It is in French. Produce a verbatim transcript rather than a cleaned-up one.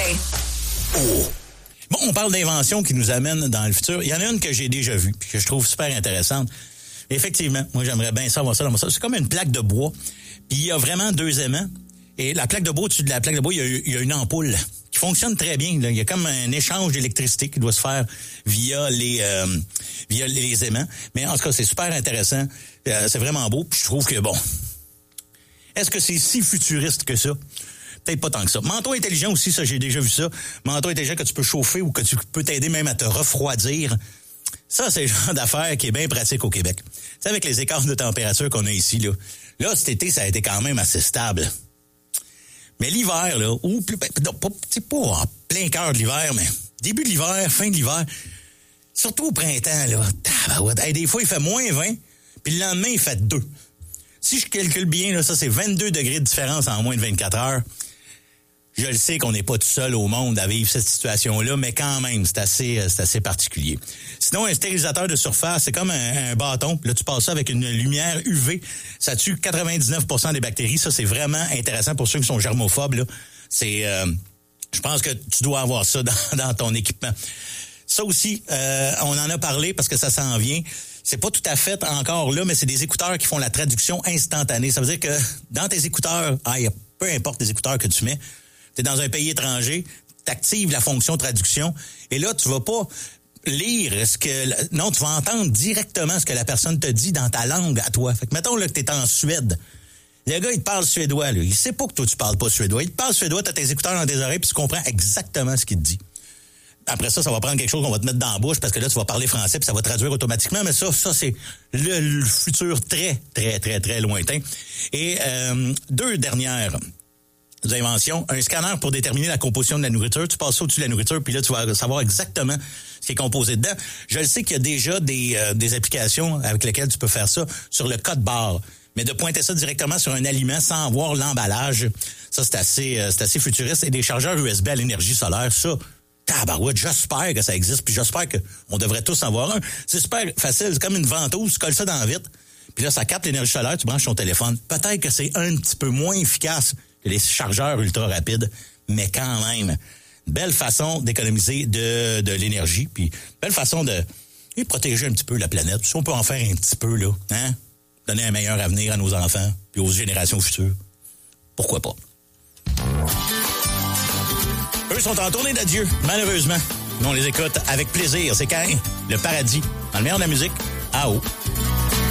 Oh! Bon, on parle d'inventions qui nous amènent dans le futur. Il y en a une que j'ai déjà vue, puis que je trouve super intéressante. Effectivement, moi, j'aimerais bien savoir ça dans mon salon. C'est comme une plaque de bois, puis il y a vraiment deux aimants. Et la plaque de bois, au-dessus de la plaque de bois, il y a, il y a une ampoule qui fonctionne très bien. Là. Il y a comme un échange d'électricité qui doit se faire via les euh, via les aimants. Mais en tout cas, c'est super intéressant. Euh, c'est vraiment beau. Puis je trouve que, bon, est-ce que c'est si futuriste que ça? Peut-être pas tant que ça. Manteau intelligent aussi, ça, j'ai déjà vu ça. Manteau intelligent que tu peux chauffer ou que tu peux t'aider même à te refroidir. Ça, c'est le genre d'affaire qui est bien pratique au Québec. Tu sais, avec les écarts de température qu'on a ici, là. Là, cet été, ça a été quand même assez stable. Mais l'hiver, là, ou plus, non, pas, pas en plein cœur de l'hiver, mais début de l'hiver, fin de l'hiver, surtout au printemps, là, tabarouette. Hey, des fois, il fait moins vingt, puis le lendemain, il fait deux. Si je calcule bien, là, ça, c'est vingt-deux degrés de différence en moins de vingt-quatre heures. Je le sais qu'on n'est pas tout seul au monde à vivre cette situation-là, mais quand même, c'est assez, c'est assez particulier. Sinon, un stérilisateur de surface, c'est comme un, un bâton. Là, tu passes ça avec une lumière U V. Ça tue quatre-vingt-dix-neuf pour cent des bactéries. Ça, c'est vraiment intéressant pour ceux qui sont germophobes, là. C'est, euh, je pense que tu dois avoir ça dans, dans ton équipement. Ça aussi, euh, on en a parlé parce que ça s'en vient. C'est pas tout à fait encore là, mais c'est des écouteurs qui font la traduction instantanée. Ça veut dire que dans tes écouteurs, ah, y a, peu importe les écouteurs que tu mets, tu es dans un pays étranger, tu actives la fonction traduction, et là, tu vas pas lire ce que... Non, tu vas entendre directement ce que la personne te dit dans ta langue à toi. Fait que mettons là, que tu es en Suède. Le gars, il te parle suédois. Là. Il sait pas que toi, tu parles pas suédois. Il te parle suédois, tu as tes écouteurs dans tes oreilles, puis tu comprends exactement ce qu'il te dit. Après ça, ça va prendre quelque chose qu'on va te mettre dans la bouche, parce que là, tu vas parler français, puis ça va traduire automatiquement. Mais ça, ça c'est le, le futur très, très, très, très lointain. Et euh, deux dernières... inventions, un scanner pour déterminer la composition de la nourriture. Tu passes ça au-dessus de la nourriture, puis là, tu vas savoir exactement ce qui est composé dedans. Je le sais qu'il y a déjà des, euh, des applications avec lesquelles tu peux faire ça sur le code barre. Mais de pointer ça directement sur un aliment sans voir l'emballage, ça, c'est assez, euh, c'est assez futuriste. Et des chargeurs U S B à l'énergie solaire, ça, tabarouette, j'espère que ça existe, puis j'espère qu'on devrait tous en avoir un. C'est super facile, c'est comme une ventouse, tu colles ça dans la vitre, puis là, ça capte l'énergie solaire, tu branches ton téléphone. Peut-être que c'est un petit peu moins efficace que les chargeurs ultra rapides, mais quand même, belle façon d'économiser de, de l'énergie, puis belle façon de et protéger un petit peu la planète. Si on peut en faire un petit peu, là, hein, donner un meilleur avenir à nos enfants, puis aux générations futures, pourquoi pas? Eux sont en tournée d'adieu, malheureusement. Nous, on les écoute avec plaisir. C'est quand le paradis, dans le meilleur de la musique, à haut.